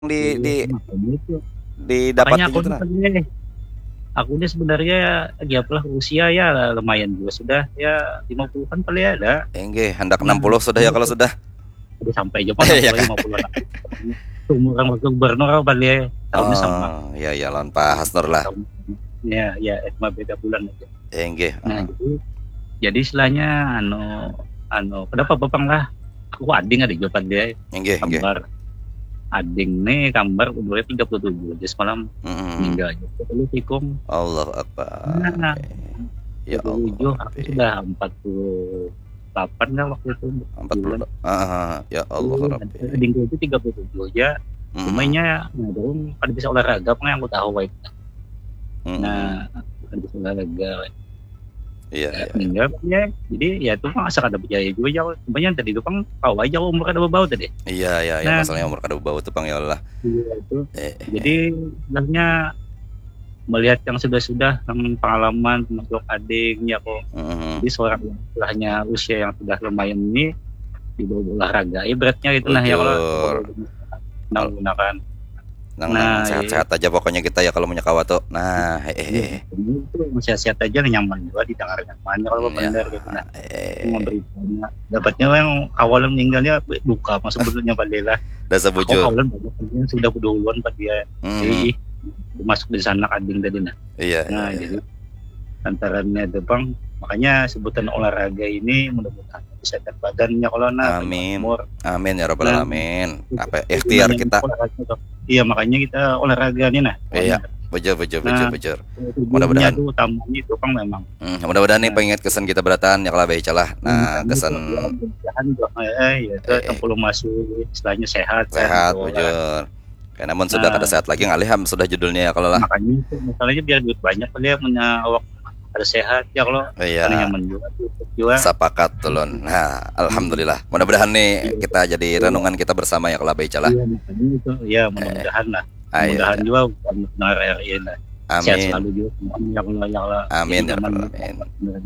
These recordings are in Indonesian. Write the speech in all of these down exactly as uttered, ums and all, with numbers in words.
di Iya, di makanya itu. Makanya didapatin aku itu nih nah? tadinya nih, aku ini sebenarnya ya apalah usia ya lumayan juga sudah ya lima puluhan kali ya ada. Enggeh, hendak Nah, enam puluh sudah ya kalau sudah. udah sampai aja enam Iya puluh, kah? lima puluhan seumuran waktu gubernur kali ya, tahunnya sama. Oh, ya ya lawan Pak Hasnur lah. Tahun ya ya cuma beda bulan aja. Enggeh, Nah, heeh. jadi jadi istilahnya anu anu kenapa Bapang lah, aku ading ada jawaban dia Enggeh enggeh. gambar ading nih gambar umurnya tiga puluh tujuh jadi semalam Mhm. meninggal gitu tikung. Allahu Akbar. Nah, Ya tiga puluh tujuh Allah, aku Rabbi. sudah empat puluh delapan kan waktu itu empat puluh bulan. dua heeh heeh. Ya Allah, Iya, Rabbi. adingku itu tiga puluh tujuh aja. Mhm. Cumanya nah dong kan bisa olahraga kan yang aku tahu itu. Mhm. Nah, kan bisa olahraga. Iya Ya, iya iya. meninggal ya. Jadi ya itu mah asal ada biaya juga ya. Cumanya tadi itu kan tahu aja umur kada bau tadi. Iya iya iya, Nah, masalahnya umur kada bau tuh Bang ya Allah. iya itu. Eh, Jadi eh. sebenarnya melihat yang sudah-sudah yang pengalaman termasuk adiknya kok. Mhm. Jadi seorang yang istilahnya usia yang sudah lumayan ini dibawa olahraga. Ibaratnya itu nah ya kalau Bujur. Al menggunakan. Nang nang Nah, sehat-sehat aja pokoknya kita ya kalau punya kawa tuh. Nah, iya, heeh. itu sehat-sehat aja nyaman juga didengar nyaman kalau Mmm, ya, benar gitu nah. eh. Memberikannya dapatnya yang awalnya meninggalnya duka mas sebetulnya Padela. Da Aku sabujur. kawalan banyak yang sudah berduluan Pak dia. Mhm. Jadi masuk di sana kading tadi nah. Iya iya Nah, iya. jadi antaranya itu Bang, makanya sebutan olahraga ini mudah-mudahan kesehatan badannya kalau nah panjang Amin. umur. Amin ya rabbal Nah, alamin. Apa ikhtiar gunanya kita. olahraga Bang. Iya, makanya kita olahraga nih nah, Iya, makanya. bujur bujur bujur Nah, bujur. tujuannya Mudah-mudahan tuh utamanya itu Bang memang. Mhm, mudah-mudahan nih Nah, pengingat kesan kita beratan ya kalau bae celah. Nah, makanya kesan itu ya mudah-mudahan eh ya itu eh, tempulu masuk istilahnya sehat kan sehat itu olahraga. bujur. Kayak namun sudah kada Nah, sehat lagi ngaliham sudah judulnya ya kalau lah. makanya itu masalahnya biar duit banyak kali ya punya awak ada sehat ya kalau karena Iya, nyaman juga juga. sepakat tulun. Nah, alhamdulillah. Mudah-mudahan nih Iya, kita jadi iya, renungan kita bersama ya kalau bae celah. iya, makanya itu ya Eh, mudah-mudahan lah. ayo Mudah-mudahan aja. juga bukan benar R I lah. Sehat selalu Amin. juga semuanya ya Allah ya Allah. Jadi Amin ya nyaman rabbal juga alamin.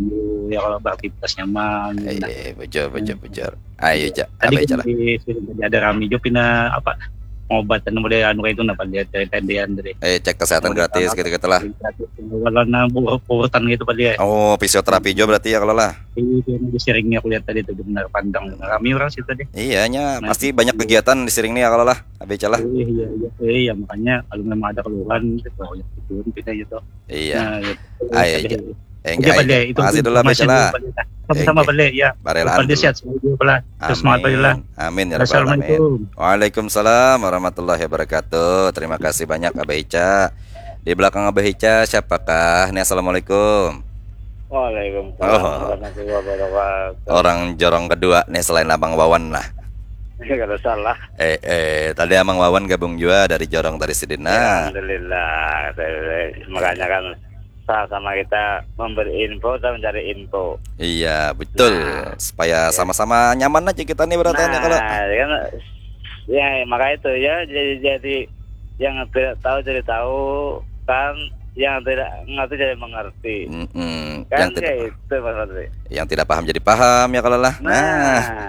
ya kalau beraktivitas nyaman gitu nah. Eh, bujur Nah, bujur bujur. Ayo iya. ja, Tadi abai kan celah. di tadi ada Rami juga pindah apa pengobatan model anu kayak itu napa dia dari tendean dari Eh, cek kesehatan model gratis apa gitu-gitu lah. kalau na urutan gitu pak dia. Oh, fisioterapi juga berarti ya kalau lah. Itu yang di sharingnya aku lihat tadi itu benar pandang Rami orang situ tadi. Iya nya Nah, pasti banyak kegiatan di Siring nih ya kalau lah. Abai celah. iya iya iya iya makanya kalau memang ada keluhan gitu oh ya itu kita gitu. Iya. Nah, itu Ayo tadi. ja. Eh, Oke enggak Pak aja. Le, itu Makasih dulu Abai informasi dulu celah. Pak Le. Eh, Sama-sama enggak. Pak Le ya. Barelan Pak Le dulu. sehat selalu Pak Le. Terus semangat Pak Le. Amin. Amin ya rabbal alamin. Assalamualaikum. Waalaikumsalam warahmatullahi wabarakatuh. Terima kasih banyak Abah Ica. Di belakang Abah Ica siapakah? Nih assalamualaikum. Waalaikumsalam Oh, warahmatullahi wabarakatuh. orang jorong kedua nih selain Abang Wawan lah. Kalau salah, Eh, eh, tadi Abang Wawan gabung juga dari jorong tadi Sidina. alhamdulillah. Makanya Eh, kan sama-sama kita memberi info dan mencari info. iya betul. Nah, Supaya ya. sama-sama nyaman aja kita nih berarti ya kalau. Nah, kan ya maka itu ya jadi jadi yang tidak tahu jadi tahu kan yang tidak ngerti jadi mengerti. Mm-mm. Kan Yang tidak ya itu Mas Fadli. yang tidak paham jadi paham ya kalau lah. Nah, Nah,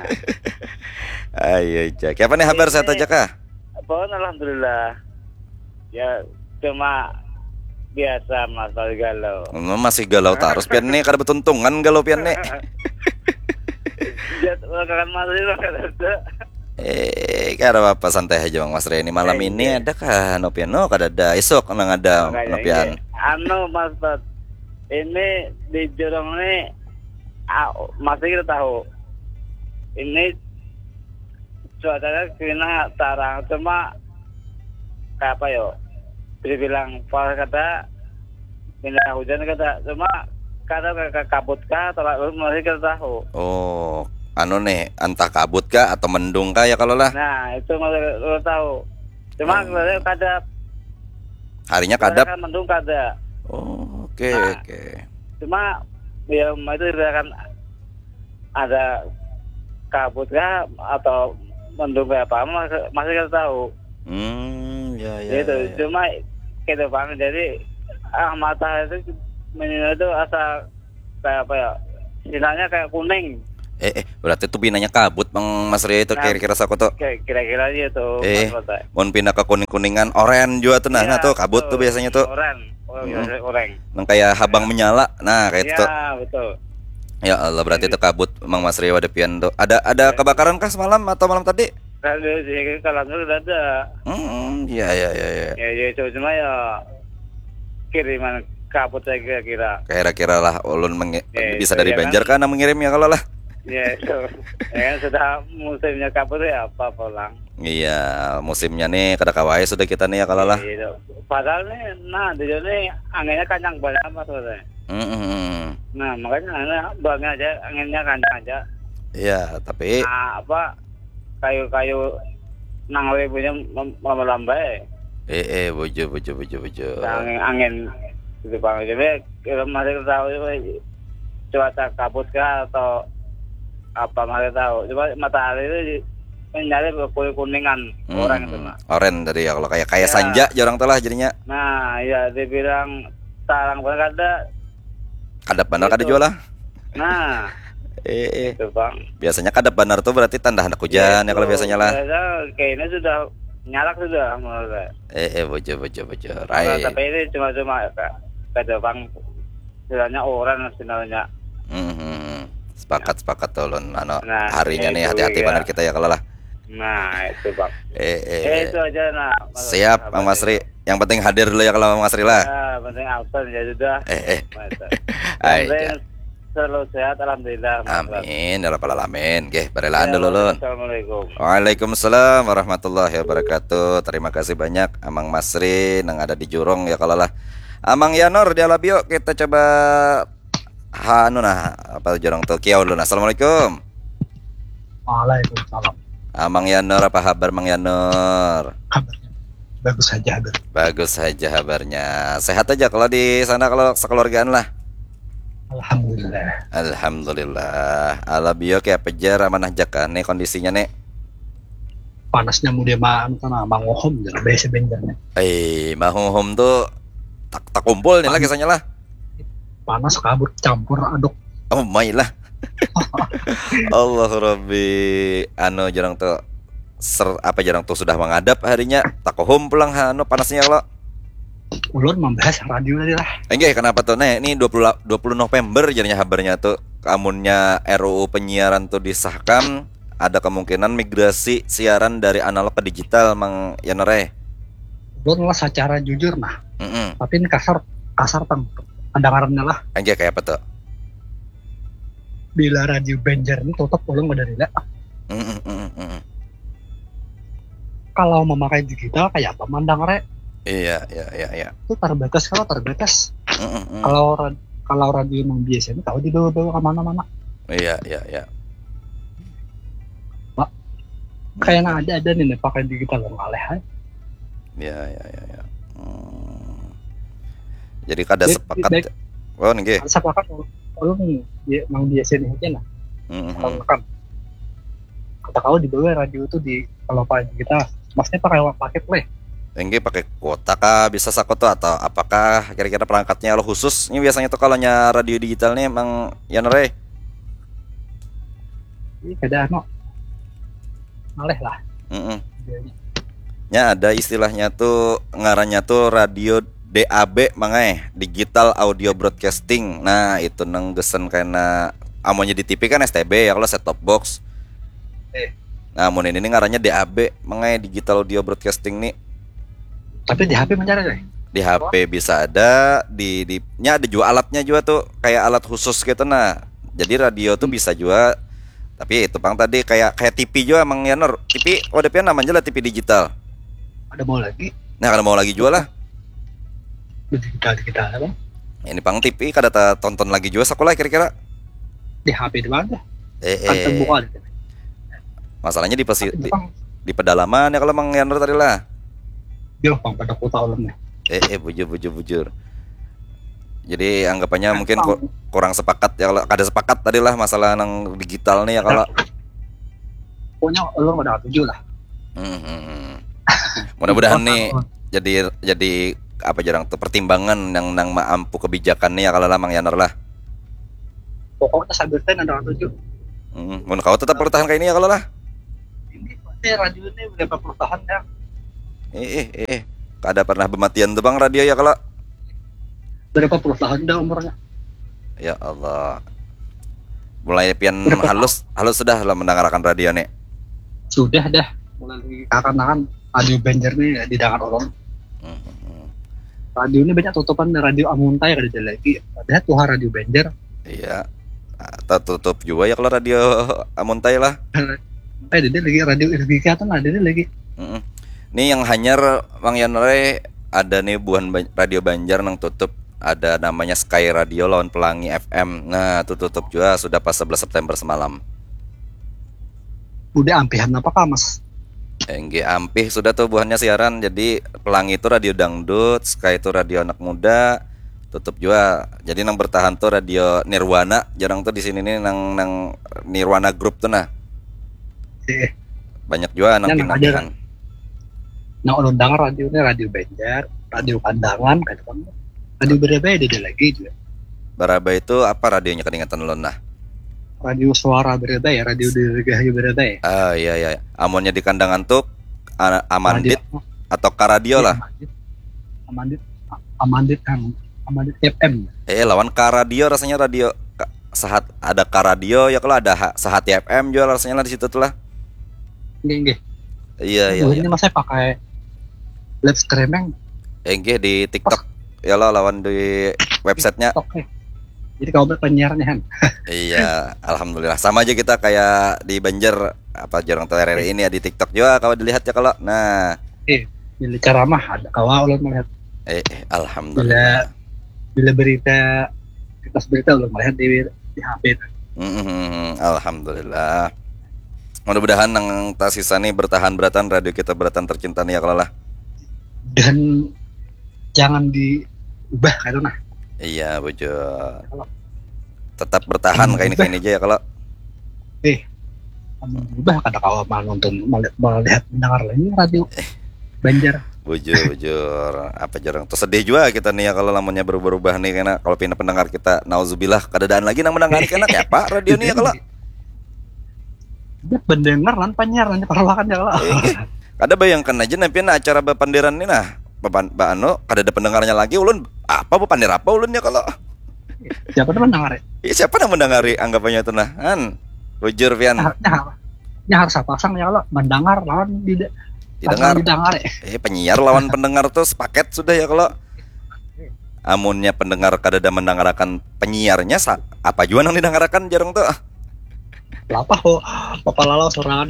ayo Cak. Apa nih kabar sehat ini aja kah? pohon alhamdulillah ya cuma biasa Mas Fadli galau. Hmm, masih galau terus pian nih kada betuntungan galau pian nih. Jat kan Mas itu kan ada. Eh, kada apa santai aja Bang Mas Reni malam Eh, ini iya. ada kah nopian? No, kada ada. Esok nang ada Makanya nopian. ini anu Mas Fad, ini di Jorong ini ah, masih kita tahu ini cuacanya kena tarang cuma kayak apa yo dibilang pas kata pindah hujan kata cuma kata ke kabut kah atau masih kita tahu. Oh, anu nih, entah kabut kah atau mendung kah ya kalau lah. Nah itu masih kita tahu cuma Hmm. hmm. kada Harinya kada kadap. kan mendung kada. Oh, oke Nah, oke. cuma ya itu kan ada kabut kah atau mendung kayak apa masih, masih kita tahu Hmm, ya ya. gitu ya. cuma gitu bang jadi ah mata itu menilai itu asa kayak apa ya sinarnya kayak kuning Eh, eh, berarti tuh pinanya kabut Bang Mas Ria itu Nah, kira-kira sako tuh. kayak kira-kira aja tuh Eh, Mas Bata. mau pindah ke kuning-kuningan oren juga tuh nah, nah Iya, tuh kabut tuh betul. biasanya tuh. Oren, oh, Mm. biasa oreng. Nang kayak habang menyala. Nah, kayak itu tuh. Iya, betul. Ya Allah, berarti itu kabut Mang Mas Ria wadepian tuh. Ada ada kebakaran kah semalam atau malam tadi? Kalau di kalau udah ada, Hmm, iya iya iya iya. ya ya itu cuma ya kiriman kabut saya kira-kira. Kira-kira lah ulun mengi- Eh, bisa itu dari ya Banjar kan? kan mengirim ya kalau lah. Ya itu, ya kan sudah musimnya kabut ya apa pulang. Iya, musimnya nih kada kawai sudah kita nih ya kalau lah. Gitu. Padahal nih, nah di sini anginnya kencang banget mas Bata. Hmm, Nah makanya nah, bangnya aja anginnya kencang aja. iya, tapi Nah apa kayu-kayu nang punya melambai. eh eh bojo bojo bojo bojo. Angin angin gitu bang. Jadi kita masih tahu itu cuaca kabut kah atau apa masih tahu. Cuma matahari itu nyari kuning kuningan Hmm, orang itu mah. oren tadi ya kalau kayak kayak Ya. sanja jarang telah jadinya. Nah ya dibilang tarang banget ada. Kadap benar kada Gitu. jual lah. Nah Eh, eh. itu bang. Biasanya kadap benar tuh berarti tanda hendak hujan ya, Itu. kalau biasanya lah. Biasa kayaknya sudah nyalak sudah menurut saya. Eh eh bojo bojo bojo. Nah, Right. tapi ini cuma-cuma kata bang sebenarnya orang sebenarnya. Hmm, sepakat sepakat tuh Lun. Ano, Nah, harinya nih itu hati-hati ya. benar kita ya kalau lah. Nah itu bang. Eh eh. Eh, itu aja nah. Siap Bang Masri. Yang penting hadir dulu ya kalau Bang Masri lah. Ya, penting absen ya sudah. Eh eh. Mantap. Ayo. Yang penting selalu sehat alhamdulillah. Mas. Amin ya rabbal alamin. Nggih, Ya, barelaan dulu Lun. Assalamualaikum. Waalaikumsalam warahmatullahi wabarakatuh. Terima kasih banyak Amang Masri yang ada di Jurong ya kalau lah. Amang Yanor di Alabio kita coba hanu nah apa Jurong tuh kiau dulu. Assalamualaikum. Waalaikumsalam. Amang Yanor apa kabar Mang Yanor? Kabarnya bagus saja, Abir. Bagus saja kabarnya. Sehat aja kalau di sana kalau sekeluargaan lah. Alhamdulillah. Alhamdulillah. Alabio kayak pejar amanah jaka nih kondisinya nih. Panasnya mau dia mah anu tanah mangohom jadi biasa benjarnya. Eh, mahum tuh tak tak kumpul nih lah kisahnya lah. Panas kabut campur aduk. Oh my lah. Allah Rabbi anu jarang tuh ser apa jarang tuh sudah menghadap harinya takohum pulang anu panasnya lo. Ulun membahas radio tadi lah. Enggak kenapa tuh nih ini dua puluh dua puluh November jadinya kabarnya tuh amunnya R U U penyiaran tuh disahkan ada kemungkinan migrasi siaran dari analog ke digital Mang Yanore. Ulun lah secara jujur nah. Heeh. Tapi ini kasar kasar tang pandangannya lah. Enggak kayak apa tuh? Bila radio Banjar ini tutup ulun dari lah. Heeh heeh heeh. Kalau memakai digital kayak apa mandang re Iya iya iya iya. itu terbatas kalau terbatas. Heeh heeh. Kalau ra- kalau radio yang biasanya tahu dibawa-bawa kemana-mana. Iya iya iya. Kayaknya ada ada nih nih pakai digital yang aleh. Iya iya iya iya. Hmm. Jadi kada Baik, sepakat. baik. Oh nggih. Saya pakai ulun dia mang biasanya aja nah. Heeh. Kalau kan kata kau di bawah radio itu di kalau pakai kita maksudnya pakai paket leh Enggak pakai kuota kah bisa sakoto atau apakah kira-kira perangkatnya lo khusus? Ini biasanya tuh kalau nya radio digital nih emang Yanore. ini kada no aleh lah Heeh. Jadi, Nya ada istilahnya tuh ngarannya tuh radio D A B mangai digital audio broadcasting. Nah, itu nang gesen karena amonnya di T V kan S T B ya kalau set top box. Eh. Nah, amun ini ngarannya D A B mangai digital audio broadcasting nih. tapi di H P mencari deh Di H P bisa ada, di di nya ada juga alatnya juga tuh kayak alat khusus gitu nah. Jadi radio tuh bisa juga. Tapi itu Bang tadi kayak kayak T V juga Mang Yanor. T V O D P namanya lah T V digital. ada mau lagi Nah, kalau mau lagi jual lah. di digital digital apa Ini Bang T V kada ta tonton lagi juga sekolah kira-kira. di H P di mana Eh, kan eh. terbuka di Masalahnya di, pesi, di, Jepang di pedalaman ya kalau Mang Yanor tadi lah. dia pang pada kota ulunnya Eh, eh bujur bujur bujur. Jadi anggapannya mungkin ku- kurang sepakat ya kalau kada sepakat tadi lah masalah nang digital nih ya kalau. pokoknya ulun pada tujuh lah Hmm, hmm, hmm. Mudah-mudahan nih jadi jadi apa jarang tuh pertimbangan yang nang mampu kebijakannya ya kalau lah Mang Yanor lah. pokoknya sambil ten ada tujuh Hmm, mun kau tetap bertahan kayak ini ya kalau lah. Ini eh, radio ini berapa puluh tahun ya? Eh, eh, eh. Kada pernah bematian tuh bang radio ya kalau. Berapa puluh tahun dah umurnya? Ya Allah. Mulai pian Berapa halus, halus sudah lah mendengarkan radio nih. Sudah dah. Mulai kakan-kakan radio Banjar nih didengar orang. Hmm, hmm. Radio ini banyak tutupan radio Amuntai kada ada lagi. Ada tuh radio Banjar. Iya. Atau tutup juga ya kalau radio Amuntai lah. Eh, ada lagi radio Irgikatan ada lagi. Mm-mm. Nih yang hanyar Bang Yanore ada nih buan Ban- radio Banjar nang tutup, ada namanya Sky Radio lawan Pelangi F M. Nah, itu tutup juga sudah pas sebelas September semalam. Udah ampihan apa kah Mas? Engge ampih sudah tuh buahnya siaran. Jadi Pelangi itu radio dangdut, Sky itu radio anak muda, tutup juga. Jadi nang bertahan tuh radio Nirwana. Jarang tuh di sini nih nang nang Nirwana Group tuh nah. Eh, Banyak juga nang Nah, nang pindah-pindahan. nah ulun dengar radio ini radio Banjar, radio Kandangan kan kan. Radio berapa ada lagi juga. Baraba itu apa radionya keringatan lo nah? Radio suara berapa ya, radio dirgahayu berapa ya? Ah iya iya. Amonnya di kandangan tuh a- Amandit Radio- atau Karadio lah. Amandit, Amandit kan, Amandit F M. Eh lawan Karadio rasanya radio Ka- Sahat ada Karadio ya kalau ada ha- Sahati F M juga rasanya lah di situ tuh lah. Enggak enggak. Iya iya iya. Ini mas saya pakai live streaming. Engge di TikTok ya lah lawan di websitenya. Oke. Jadi kau penyiarnya kan. Iya, alhamdulillah. Sama aja kita kayak di Banjar apa jarang teler ini ya di TikTok juga kalau dilihat ya kalau. Nah, Bila ceramah ada kawal ulun melihat. eh, eh alhamdulillah. Bila berita kita berita ulun melihat di di H P. Mm-mm, alhamdulillah. Mudah-mudahan nang tas sisa nih bertahan beratan radio kita beratan tercinta nih ya kalau lah. Dan jangan diubah kan nah. Iya, bujur. Tetap bertahan kayak ini kayak ini aja ya kalau. Kamu ubah kata kau mau nonton melihat, melihat mendengar lagi radio Banjar. Bujur, bujur. Apa jarang tersedih juga kita nih ya kalau lamunnya berubah-ubah nih karena kalau pindah pendengar kita nauzubillah kadadaan lagi nang mendengar kena ya Pak radio nih ya kalau. Dia pendengar lan penyiar nanti perlahan ya kalau. Kada bayangkan aja nanti na acara bepandiran nih nah. Bapak Mbak Ano kada ada pendengarnya lagi ulun apa bepandir apa ulun ya kalau. Siapa tuh mendengar ya? Ya, siapa yang mendengari anggapannya itu nah? Kan. Bujur Pian. Harusnya ya harus pasang ya kalau mendengar lawan tidak Didengar. didengar ya. Eh penyiar lawan pendengar tuh sepaket sudah ya kalau. Amunnya pendengar kada ada mendengarkan penyiarnya sa- apa juga nang didengarkan jarang tuh. Lapa kok Bapak Lalau sorangan.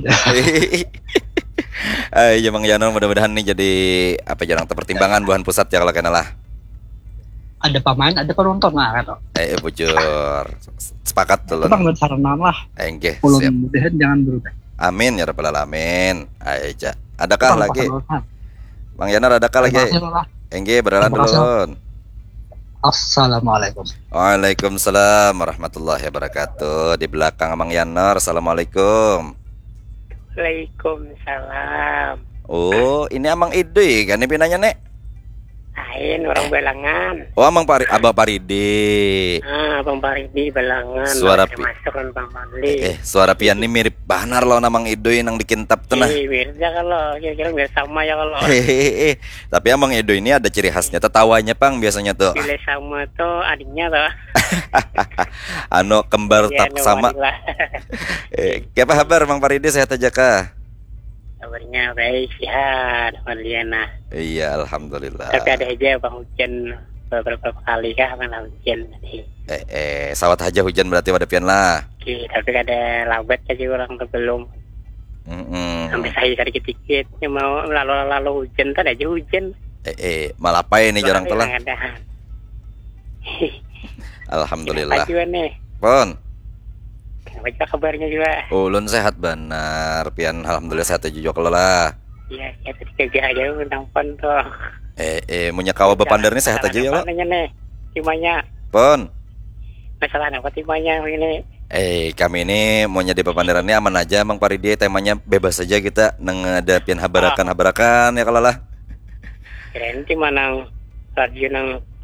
Eh ya Bang Yano mudah-mudahan nih jadi apa jarang pertimbangan buhan pusat ya kalau kena lah. Ada pemain, ada penonton nah kan. Eh eh, bujur. Sepakat tuh. Kita nggak saranan lah. Enggih. Ulun Siap. mudahan jangan berubah. Amin ya rabbal alamin. Aja. Adakah Kita lagi? bakal- Bang Yanar adakah lagi? Terima kasih, Lola. Enggih berjalan Terima kasih. dulu. Assalamualaikum. Waalaikumsalam warahmatullahi wabarakatuh. Di belakang Bang Yanar. Assalamualaikum. Waalaikumsalam. Oh, ini Amang Idoi kan ini pinanya nek. Lain orang Balangan. Oh, Amang Pari, Abah Paridi. Ah, Bang Paridi Balangan. Suara Ada pi- masuk kan Bang Mali. Eh, suara pian ini mirip banar loh Amang Idoi nang dikintap tuh nah. Eh, beda kalau kira-kira biar sama ya kalau. Hehehe. Tapi Amang Idoi ini ada ciri khasnya, tetawanya Pang biasanya tuh. Bila sama tuh adiknya tuh. Ano kembar Iya, tak no, sama. Manila. Eh, apa kabar Bang Paridi sehat aja kah? Kabarnya baik, sehat, Marliana. Iya, alhamdulillah. Tapi ada aja Bang hujan beberapa kali kah Bang hujan tadi. Eh, eh, sawat aja hujan berarti pada pian lah. Oke, tapi ada lambat aja orang tuh belum. Mm-mm. Sampai saya sedikit-sedikit mau lalu-lalu hujan tadi aja hujan. Eh, eh, malapai ini jarang telah. Ada. Alhamdulillah. Apa juga nih? Pon, Baca kabarnya juga. ulun sehat benar. Pian alhamdulillah sehat aja juga lah. Iya, ya tadi kerja aja tentang pon tuh. Eh, eh, munya kawa bepandar nih sehat aja ya lo. Masalahnya nih, timanya. Pon, Masalah apa timanya ini? eh, kami ini mau jadi pepandaran ini aman aja, Bang Paridi. Temanya bebas saja kita neng ada pian habarakan habarakan ya kalau lah. Keren tim nang radio nang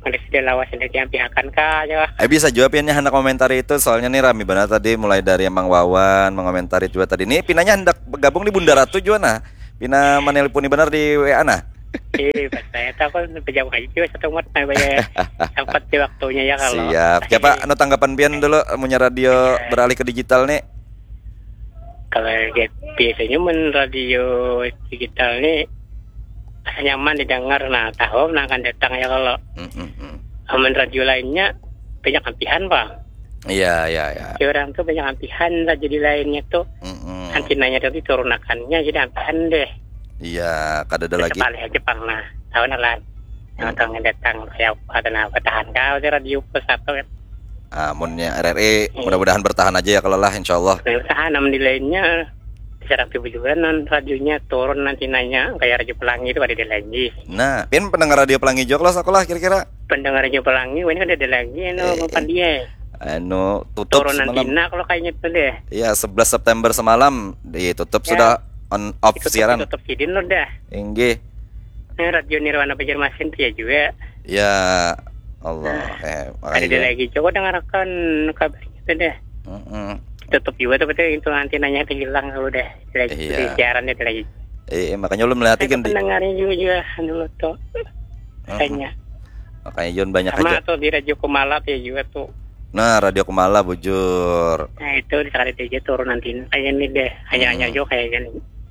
Ada sudah lawas sudah diampihakan kah aja. Eh bisa jawabinnya hendak komentari itu soalnya nih rame banget tadi mulai dari Emang Wawan mengomentari juga tadi. Nih pinanya hendak bergabung di Bunda Ratu juga nah. Pina menelponi benar di W A nah. Iya, pas saya tahu kan berjauh aja satu mat nah banyak sempat di waktunya ya kalau. Siap. Siapa anu tanggapan pian dulu punya radio beralih ke digital nih? Kalau biasanya men radio digital nih nyaman didengar, nah tahu nah akan datang ya kalau aman radio lainnya banyak ampihan pak. Iya iya iya. Si orang tuh banyak ampihan lah jadi lainnya tuh Mm-mm. antinanya tapi turunakannya jadi ampihan deh. Iya, kada ada lagi. Jepang Jepang nah tahu nalan. Nah tahu datang siapa ada nah bertahan kau di radio plus satu kan. Amunnya R R I mudah-mudahan bertahan aja ya kalau lah insyaallah. Bertahan namun di lainnya secara juga non radionya turun nanti nanya kayak Radio Pelangi itu ada di lagi. Nah, pian pendengar radio Pelangi Joglo sekolah kira-kira? Pendengar Radio Pelangi ini kan ada lagi anu Eh, eh, dia. Anu tutup Turun nanti semalam. nah kalau kayaknya tuh deh. Iya, sebelas September semalam ditutup Ya. sudah on off Tutup, siaran. tutup sidin lo dah. Inggih. Nah, Radio Nirwana Banjarmasin tuh ya juga. Ya Allah, eh Ada di makanya. lagi. Coba dengarkan kabarnya tuh deh. Mm-mm. Tutup juga tuh betul itu antenanya tuh hilang kalau udah di lagi Iya. di siarannya di lagi. Eh, makanya lu melihatkan di Pendengarnya juga juga dulu tuh. Kayaknya. makanya Yon banyak Sama aja. tuh di Radio Kumala tuh ya juga tuh. Nah, Radio Kumala bujur. Nah itu di sekali aja turun nanti kayak ini deh. Hanya-hanya Hmm. juga kayak gini.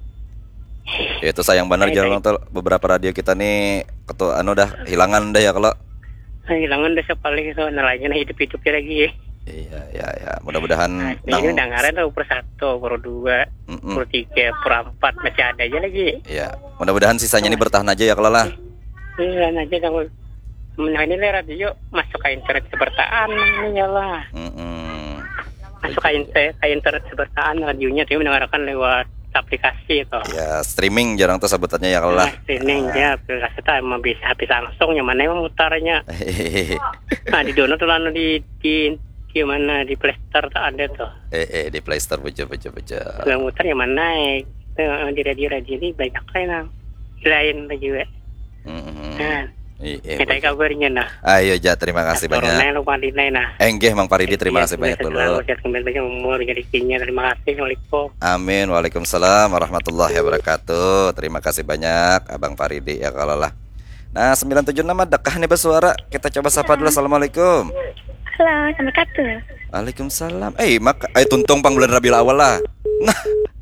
Ya, itu sayang benar Baik, jarang tuh beberapa radio kita nih ketua anu dah hilangan dah ya kalau. Nah, hilangan deh paling itu nelayan hidup-hidupnya lagi. Iya iya ya, mudah-mudahan Nah, nang ini udah ngaret tuh per satu, per dua, Mm-mm. per tiga, per empat masih ada aja lagi. Iya, mudah-mudahan sisanya ini bertahan aja ya kalau lah. Iya, aja kamu. Nah ini lah radio masuk ke internet sebertaan ini ya lah. Mm-mm. Masuk ke internet, ke internet sebertaan radionya tapi mendengarkan lewat aplikasi itu. Ya, streaming jarang tuh sebutannya ya kalau lah. Nah, streaming ya aplikasi itu emang bisa H P langsung yang mana emang mutarnya. Nah di download tuh lalu di di gimana di Play Store tuh ada tuh. eh eh di Play Store bujur bujur bujur. Yang mutar yang mana itu di radio-radio ini banyak lain lain juga. Mm-mm. Nah, Iya. kita kabarnya nah. Ayo Ja, terima kasih banyak. Turunnya lupa di lain nah. Enggih Mang Paridi, terima kasih banyak dulu. Umur jadi kinya terima kasih. Assalamualaikum. Amin. Waalaikumsalam warahmatullahi wabarakatuh. Terima kasih banyak Abang Paridi ya kalau lah. Nah, sembilan tujuh enam dekah nih bersuara. Kita coba sapa dulu. Assalamualaikum. Halo, Assalamualaikum. Waalaikumsalam. Eh, mak, eh tuntung pang bulan Rabiul Awal lah. Nah.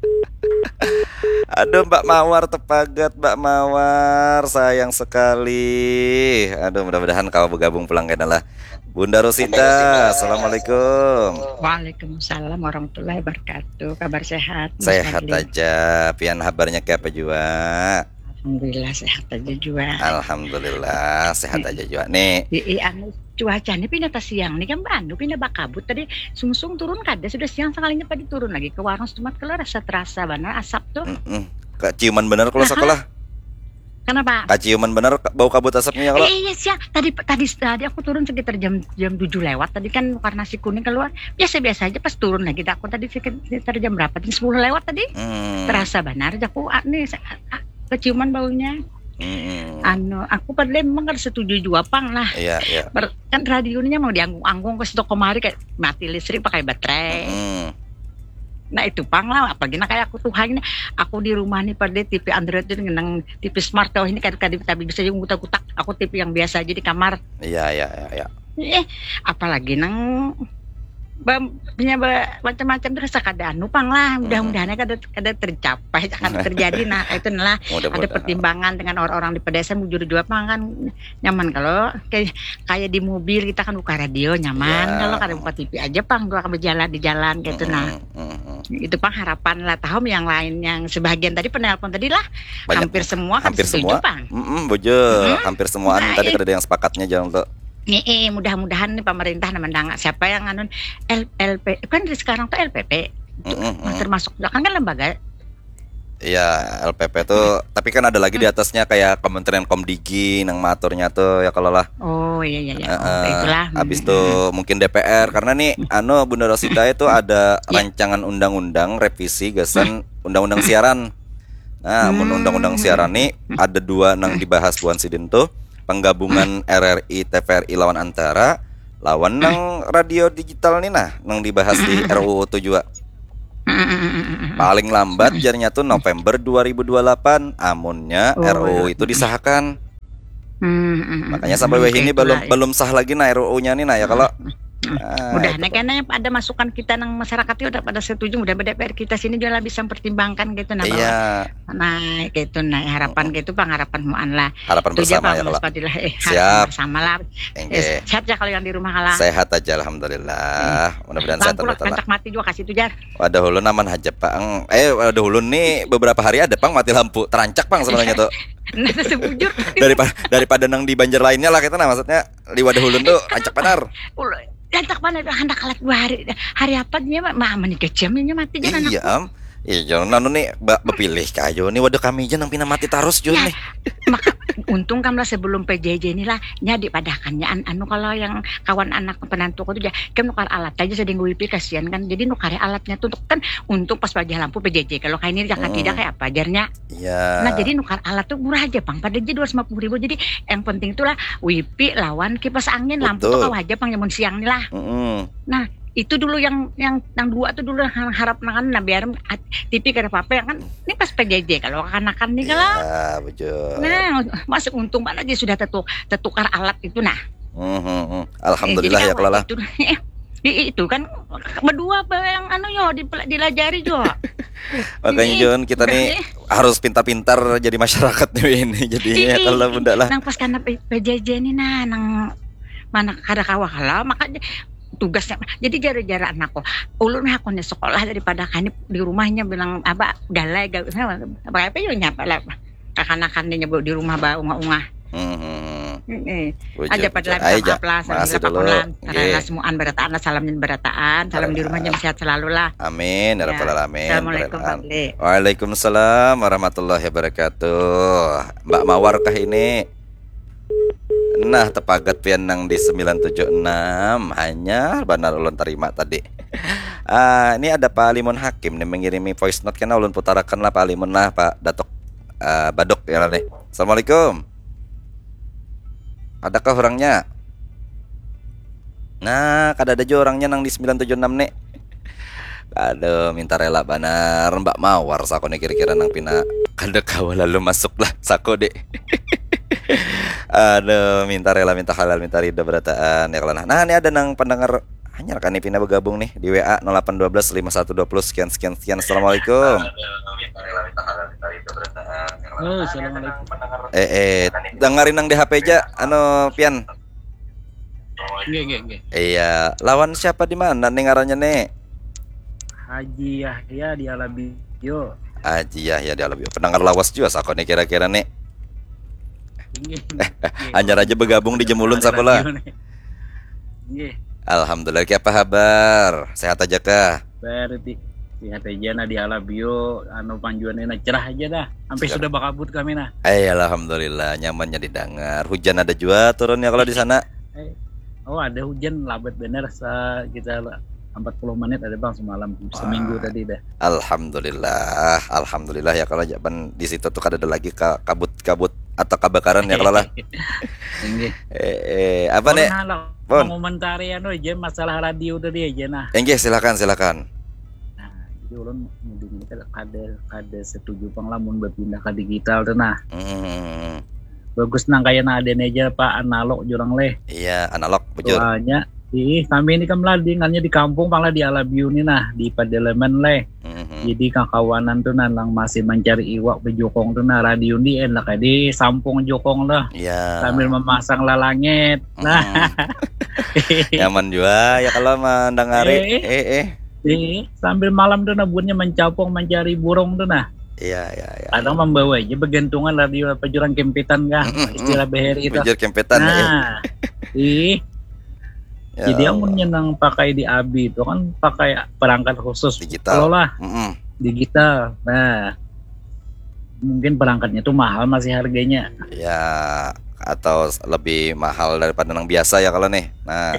Aduh Mbak Mawar tepagat Mbak Mawar, sayang sekali. Aduh mudah-mudahan kau bergabung pulang ke lah. Bunda Rosita, assalamualaikum. Waalaikumsalam warahmatullahi wabarakatuh. Kabar sehat? Mas Sehat Fadli? aja. Pian kabarnya kayak apa juga? Alhamdulillah sehat aja juga. Alhamdulillah sehat aja juga nih. Di anu cuacanya pindah tas siang nih kan Bandung pindah bakabut tadi sungsung turun kada sudah siang sekalinya pada turun lagi ke warung semat keluar rasa terasa benar asap tuh. Mm-mm. Keciuman bener kalau sekolah. Kenapa? Keciuman bener bau kabut asapnya kalau. Eh, iya siang tadi tadi tadi aku turun sekitar jam jam tujuh lewat tadi kan karena si kuning keluar biasa-biasa aja pas turun lagi aku tadi sekitar jam berapa tadi sepuluh lewat tadi Hmm. terasa benar aku ah, nih ah, keciuman baunya. Mm-mm. Anu aku pada memang harus setuju juga pang lah. Iya iya. Ber- kan radionya mau dianggung-anggung ke situ kemari kayak mati listrik pakai baterai. Mm. Nah itu pang lah apalagi nah kayak aku tuh ini aku di rumah nih pada T V Android itu ngenang T V smart tuh ini kan kadang tapi bisa juga kutak-kutak aku T V yang biasa aja di kamar. Iya iya iya. iya. Eh apalagi nang ba- punya ba- macam-macam terus kada anu pang lah mudah-mudahan kada kada tercapai akan terjadi nah itu lah ada Mudah-mudahan. pertimbangan dengan orang-orang di pedesaan mujur dua pang kan nyaman kalau kayak kayak di mobil kita kan buka radio nyaman Ya. kalau kada buka T V aja pang gua akan berjalan di jalan gitu nah Mm-mm. itu pang harapan lah tahu yang lain yang sebagian tadi penelpon tadi lah Banyak- hampir semua kan hampir setuju semua. pang Mm-mm, bujur. Mm-mm. Hampir semuaan Nah, tadi iya. ada yang sepakatnya jangan tuh. nih eh, mudah-mudahan nih pemerintah namanya siapa yang anu L, LP kan sekarang tuh L P P Mm-mm, mm. termasuk kan kan lembaga. Iya, L P P tuh, tapi kan ada lagi di atasnya kayak Kementerian Komdigi nang maturnya tuh ya kalau lah. Oh iya iya iya. Eh, Oh, eh, itulah. Habis tuh mungkin D P R karena nih anu Bunda Rosita itu ada Ya. rancangan undang-undang revisi gasan undang-undang siaran. Nah, mun Hmm. undang-undang siaran nih ada dua nang dibahas Buan Sidin tuh. penggabungan R R I T V R I lawan Antara lawan nang radio digital nih nah nang dibahas di R U U tuh juga. Paling lambat jarnya tuh November dua ribu dua puluh delapan amunnya Oh, R U U iya. itu disahkan. Hmm, Makanya sampai weh ini belum belum sah lagi nah R U U-nya nih nah ya kalau ah, mudah itu. karena ada masukan kita nang masyarakat itu udah pada setuju, mudah D P R kita sini juga bisa mempertimbangkan gitu nah bahwa Iya, nah gitu nah harapan gitu pengharapan muan lah harapan itu aja bersama ya Pak kalau. Fadilah eh Siap. harapan bersama lah Engge. eh, sehat ya kalau yang di rumah kalah Sehat aja alhamdulillah. Mudah-mudahan sehat lampu lah terus. kancak mati juga kasih itu jar Wadah ulun aman aja Pang. Eh wadah ulun nih beberapa hari ada Pang mati lampu. Terancak Pang sebenarnya tuh. nah sebujur Daripada daripada nang di Banjar lainnya lah kita nah maksudnya di wadah ulun tuh rancak benar. Jantak mana itu hendak kalat dua hari hari apa dia mah mah menikah jamnya mati jangan Iya am. Iya jangan nanu nih ba- bepilih kayo nih wadah kami aja nang pina mati terus Jun Ya, nih. maka untung kamlah sebelum P J J inilah nyadi padakannya an, anu kalau yang kawan anak penantu itu ya kan nukar alat aja sedang gue kasihan kan jadi nukar alatnya tuh untuk kan untuk pas wajah lampu P J J kalau kayak ini jangan Hmm. tidak kayak apa ajarnya Iya. nah jadi nukar alat tuh murah aja bang pada aja dua ratus lima puluh ribu jadi yang penting itulah wifi lawan kipas angin lampu tuh Betul. kau aja bang nyamun siang nih lah Mm-mm. itu dulu yang yang yang dua tuh dulu yang harap nangan nah biar T V ke apa ya kan ini pas P J J kalau kanakan nih kalau Iya betul. nah masuk untung banget aja sudah tetuk tetukar alat itu nah Mhm. Alhamdulillah Eh, ya jadi kalau lah. itu, i- itu kan berdua apa yang anu yo dipel- dilajari jo Makanya Ini, Jun kita udah nih nih. harus pintar-pintar jadi masyarakat nih ini jadinya ya Ih, kalau bunda lah. nang pas karena P- PJJ ini nah nang mana kada kawah lah makanya tugasnya jadi jara-jara anakku ulun mah aku nih sekolah daripada kan di rumahnya bilang apa galai gak apa apa yo nyapa lah kakanakan dia nyebut di rumah ba unga-unga Mhm. eh Bujur, aja bujur. pada Ayo, Ja. maaf lah Makasih sambil dulu. pakulan Nggih. sarana semuaan berataan lah salamnya berataan salam di rumahnya sehat selalu lah Amin ya Ya. rabbal alamin. Assalamualaikum Pak Berenan. Dli. Waalaikumsalam warahmatullahi wabarakatuh. Mbak Mawar kah ini? Nah, tepagat pian nang di sembilan tujuh enam hanya benar ulun terima tadi. Ah, ini ada Pak Alimun Hakim nih mengirimi voice note karena ulun putarakan lah Pak Alimun lah Pak Datuk ah, Baduk ya lah nih. Assalamualaikum. Adakah orangnya? Nah, kada ada juga orangnya nang di sembilan tujuh enam nih. Aduh, minta rela banar Mbak Mawar sako nih kira-kira nang pina kada kawa lalu masuk lah sako deh. Aduh, minta rela minta halal minta ridho berataan ya kalau nah. Nah, ini ada nang pendengar hanya kan nih pina bergabung nih di W A nol delapan satu dua lima satu dua nol sekian sekian sekian. Assalamualaikum. Oh, assalamualaikum. Eh eh dengerin nang di H P aja anu pian. Nggih, nggih, nggih. Iya, lawan siapa di mana nih ngarannya nih? Haji Yahya di Alabio. Aji ya ya dia lebih pendengar lawas juga sako nih kira-kira nih. Nggih. Anyar aja bergabung di Jemulun sakola. Nggih. Alhamdulillah, apa kabar? Sehat aja kah? Berarti lihat aja nah di Alabio anu panjuannya nah cerah aja dah. Sampai Cerah. sudah bakabut kami nah. Eh, alhamdulillah nyamannya didengar. Hujan ada juga turunnya kalau di sana. Eh, oh ada hujan labat bener sa kita empat puluh menit ada bang semalam seminggu Wah. tadi dah. Alhamdulillah, alhamdulillah ya kalau jaban di situ tuh kada ada lagi ka- kabut-kabut atau kebakaran ya kalau lah. Nggih. Eh, eh apa nih? Pernah lah Bon. mengomentari anu aja masalah radio tadi aja nah. Enggih, silakan silakan. Nah, jadi ulun mending kita kada kada setuju pang lamun berpindah ke digital tuh nah. Hmm, Bagus nang kayak nah ada aja Pak analog jurang leh. iya analog bujur. Soalnya ih kami ini kan meladingannya di kampung pang lah di Alabio nih nah di Padelemen leh. Mhm. Jadi kakawanan tuh nalang masih mencari iwak pe jokong tuh nah radio ni enak kayak di sampung jokong lah Iya. sambil memasang lalangit. Nah, Mhm. Nyaman juga ya kalau mendengari. Eh. Eh eh. eh, sambil malam tuh nah bunyi mencapung mencari burung tuh nah. Iya iya iya. Kadang membawa aja bergantungan radio apa jurang kempitan kah Mm-mm. istilah beheri itu. Bujur kempetan ya. Nah, ih, Ya jadi yang Allah. menyenang pakai di A B I itu kan pakai perangkat khusus Digital. kalau lah Mm-mm. digital. Nah, mungkin perangkatnya tuh mahal masih harganya. Ya atau lebih mahal daripada yang biasa ya kalau nih. Nah,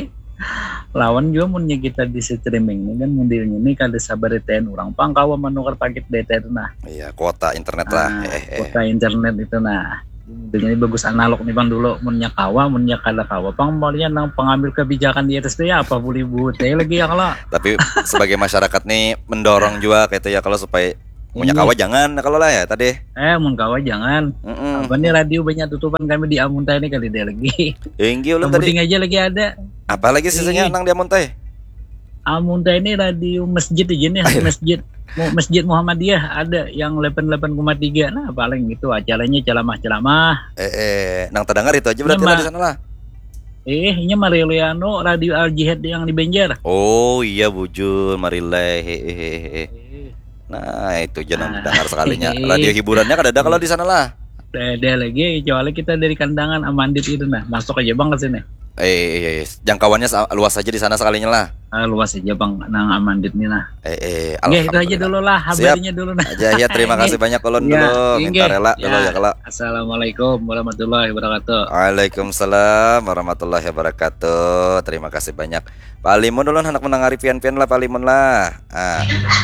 Lawan juga munnya kita di streaming ini kan modelnya ini kada sabar D T N orang pangkawa menukar paket D T N nah. iya kuota internet lah. Nah, Eh eh. kuota internet itu nah. Dengan bagus analog nih bang dulu, munnya kawa, munnya kada kawa. Pang maunya nang pengambil kebijakan di atas itu ya apa boleh buat ya lagi ya kalau. Tapi sebagai masyarakat nih mendorong juga kayak itu ya kalau supaya punya Iya. kawa jangan kalau lah ya tadi. Eh mun kawa jangan. Mm-mm. Apa nih radio banyak tutupan kami di Amunta ini kali dia lagi. Tinggi ulun tadi. Penting aja lagi ada. Apalagi sisanya Iya. nang dia muntah. Amunta ini radio masjid aja nih, masjid Mu- Masjid Muhammadiyah ada yang delapan puluh delapan koma tiga. Nah, paling itu acaranya ceramah-ceramah. Eh, eh nang terdengar itu aja berarti Iya, lah Ma. di sana lah. Eh, ini Mariliano radio Al Jihad yang di Banjar. Oh iya bujur Marileh. Hehehe. Nah itu jangan Nah, dengar sekalinya. hehehe. Radio hiburannya kan ada kalau di sana lah. Ada lagi, kecuali kita dari kandangan Amandit itu nah, masuk aja bang ke sini. Eh, eh, eh, jangkauannya sa- luas aja di sana sekalinya lah. Ah, luas aja bang, nang Amandit nih nah. Eh, eh, Oke, itu aja alhamdulillah. dulu lah, kabarnya dulu nah. Aja ya terima kasih banyak ulun Ya, dulu. Minta inge. rela dulu ya kalau. Assalamualaikum warahmatullahi wabarakatuh. Waalaikumsalam warahmatullahi wabarakatuh. Terima kasih banyak. Pak Limun dulu anak menangari pian-pian lah Pak Limun lah. Ah,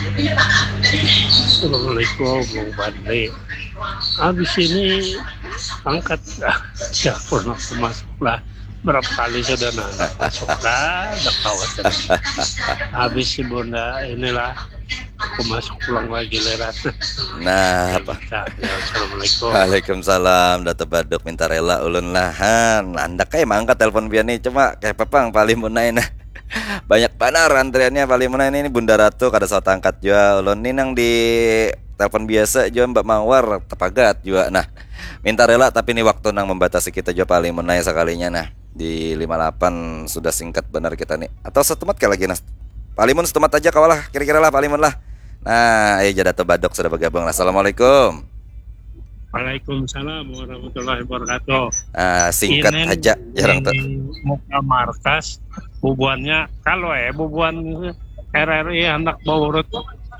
Assalamualaikum Bang Badri. Habis ini angkat dah, ya pernah masuk lah. Berapa kali sudah nana masuk dah, dah kawasan. Habis si Bunda inilah aku masuk pulang lagi lerat. nah apa? Ya, Assalamualaikum. Waalaikumsalam Dato Baduk minta rela ulun lahan. Anda kayak mangkat telepon pian nih cuma kayak pepang Pak Limun nah. Banyak banar antriannya Pak Limun ini Bunda Ratu kada saat angkat juga ulun nih nang di telepon biasa juga Mbak Mawar tepagat juga. Nah, minta rela tapi ini waktu nang membatasi kita juga Pak Limun sekalinya nah. Di lima puluh delapan sudah singkat benar kita nih. Atau setemat kayak lagi nas. Pak Limun setemat aja kawalah kira-kira lah Pak Limun lah. Nah, ayo Dato Baduk sudah bergabung. Assalamualaikum. Waalaikumsalam warahmatullahi wabarakatuh. Ah, singkat Ini aja jarang tuh. di muka markas bubuannya kalau eh bubuan R R I hendak bawa urut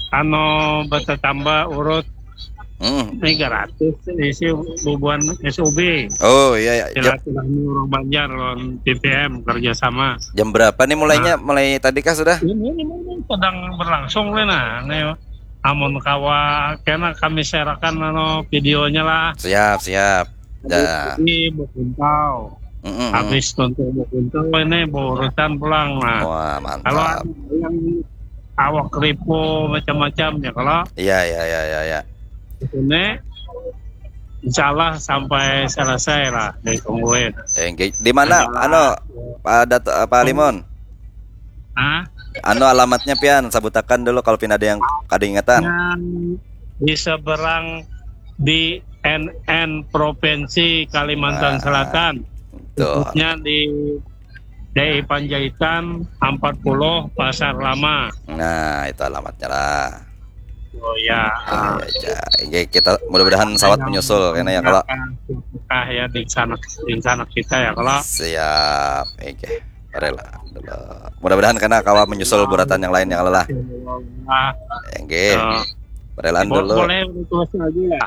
anu bata tambah urut Hmm. tiga ratus isi bubuan S U B Oh iya, iya. Jam, silaturahmi orang Banjar lawan P P M kerjasama jam berapa nih mulainya? Mulai tadi kah sudah? ini, ini, ini sedang berlangsung Lena nih amun kawa kena kami sharekan anu videonya lah Siap, siap. Ya. ini bukuntau Mm, mm, mm. habis nonton bukuntau ini berurutan pulang nah Wah, kalau mantap. yang awak kripo macam-macam ya kalau Iya, iya, iya, iya, iya. ini insya Allah sampai selesai lah ditungguin. Engage. Di mana? Anu, Pak Dato Pak Limun. Ah, Anu alamatnya pian sabutakan dulu kalau pin ada yang kada ingatan. yang di seberang di N N Provinsi Kalimantan Ah. Selatan, Tuh. khususnya di D I Panjaitan empat puluh Pasar Lama. Nah, itu alamatnya lah. Oh ya, Ah, ya, ya. Kita mudah-mudahan sawat menyusul karena ya kalau ah ya di sana di sana kita ya kalau siap. Oke. Rela dulu. Mudah-mudahan karena kawa menyusul buratan yang lain yang lelah. ah, Oke. eh, Relaan bo- dulu. boleh request lagi ya.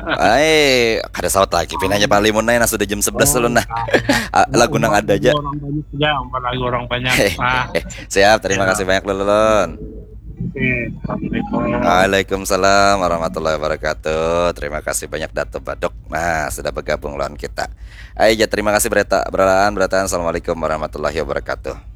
Ay, kada sawat lagi. Pinanya Pak Limun nah sudah jam sebelas dulu nah. Ah, lagu nang ada aja. Orang banyak ya, lagu orang banyak. Ah, Siap, terima kasih banyak Lulun. oke. Assalamualaikum. Waalaikumsalam warahmatullahi wabarakatuh. Terima kasih banyak Dato Badok. Nah, sudah bergabung lawan kita. Ayo, terima kasih berita beralaan berataan. Assalamualaikum warahmatullahi wabarakatuh.